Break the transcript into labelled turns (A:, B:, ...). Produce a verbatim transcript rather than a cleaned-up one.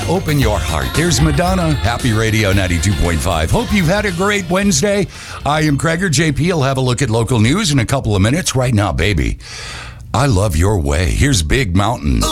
A: open your heart. There's Madonna, Happy Radio ninety-two point five. Hope you've had a great Wednesday. I am Gregor. J P will have a look at local news in a couple of minutes. Right now, baby, I love your way. Here's Big Mountain.